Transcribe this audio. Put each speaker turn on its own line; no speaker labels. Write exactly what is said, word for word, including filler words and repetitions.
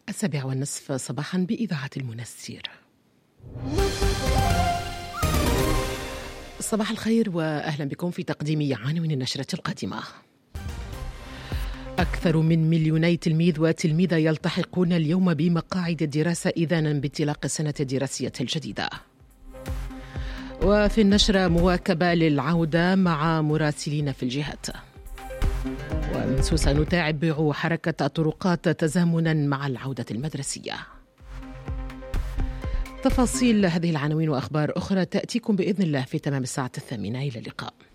السابعة والنصف صباحا بإذاعة المنستير. صباح الخير وأهلا بكم في تقديم عناوين النشرة القادمة. أكثر من مليوني تلميذ وتلميذة يلتحقون اليوم بمقاعد الدراسة إذانا بانطلاق السنة الدراسية الجديدة. وفي النشرة مواكبة للعودة مع مراسلين في الجهات. ومن سوسة نتابع حركة الطرقات تزامنا مع العودة المدرسية. تفاصيل هذه العناوين وأخبار أخرى تأتيكم بإذن الله في تمام الساعة الثامنة. إلى اللقاء.